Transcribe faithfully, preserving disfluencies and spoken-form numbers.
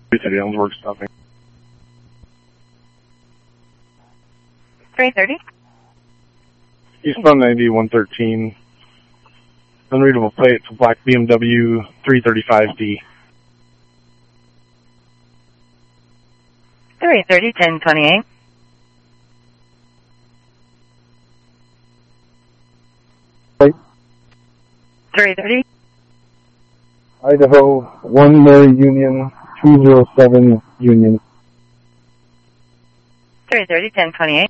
City Ellsworth stopping. three thirty. Eastbound ninety, one thirteen. Unreadable plate, it's a black B M W three thirty-five D. three thirty, ten twenty-eight. Plate. three thirty. Idaho, one Mary Union, two zero seven Union. three thirty, ten twenty-eight.